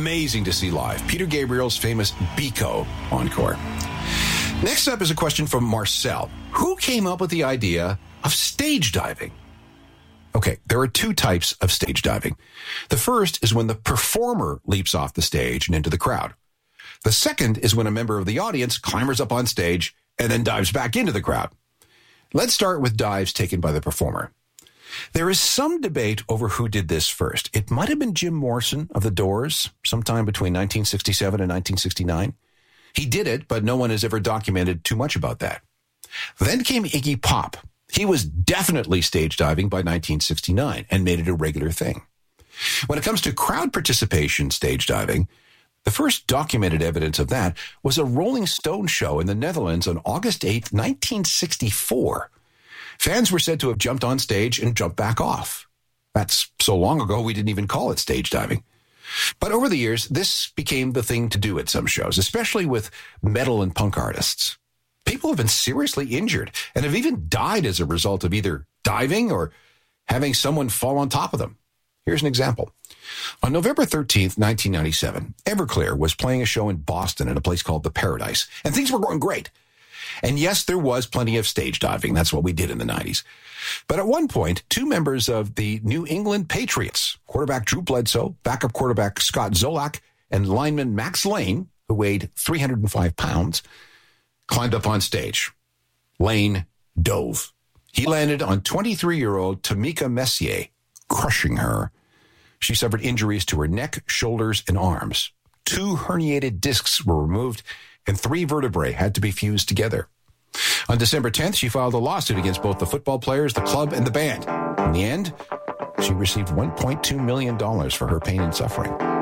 amazing to see live. Peter Gabriel's famous Biko encore. Next up is a question from Marcel. Who came up with the idea of stage diving? Okay, there are two types of stage diving. The first is when the performer leaps off the stage and into the crowd. The second is when a member of the audience clambers up on stage and then dives back into the crowd. Let's start with dives taken by the performer. There is some debate over who did this first. It might have been Jim Morrison of The Doors, sometime between 1967 and 1969. He did it, but no one has ever documented too much about that. Then came Iggy Pop. He was definitely stage diving by 1969 and made it a regular thing. When it comes to crowd participation stage diving, the first documented evidence of that was a Rolling Stone show in the Netherlands on August 8, 1964. Fans were said to have jumped on stage and jumped back off. That's so long ago we didn't even call it stage diving. But over the years, this became the thing to do at some shows, especially with metal and punk artists. People have been seriously injured and have even died as a result of either diving or having someone fall on top of them. Here's an example. On November 13th, 1997, Everclear was playing a show in Boston at a place called The Paradise, and things were going great. And yes, there was plenty of stage diving. That's what we did in the 90s. But at one point, two members of the New England Patriots, quarterback Drew Bledsoe, backup quarterback Scott Zolak, and lineman Max Lane, who weighed 305 pounds, climbed up on stage. Lane dove. He landed on 23-year-old Tamika Messier, crushing her. She suffered injuries to her neck, shoulders, and arms. 2 herniated discs were removed, and 3 vertebrae had to be fused together. On December 10th, she filed a lawsuit against both the football players, the club, and the band. In the end, she received $1.2 million for her pain and suffering.